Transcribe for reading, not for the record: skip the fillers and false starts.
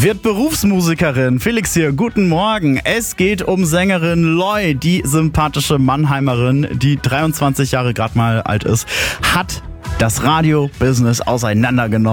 Wird Berufsmusikerin. Felix hier, guten Morgen. Es geht um Sängerin Loy, die sympathische Mannheimerin, die 23 Jahre gerade mal alt ist, hat das Radio-Business auseinandergenommen.